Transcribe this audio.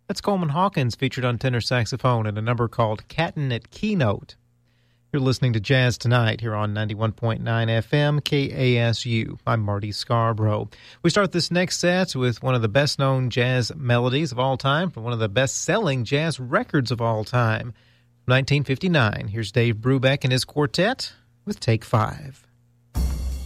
That's Coleman Hawkins featured on tenor saxophone in a number called Cattin' at Keynote. You're listening to Jazz Tonight here on 91.9 FM KASU. I'm Marty Scarborough. We start this next set with one of the best-known jazz melodies of all time from one of the best-selling jazz records of all time. 1959, here's Dave Brubeck and his quartet with Take 5.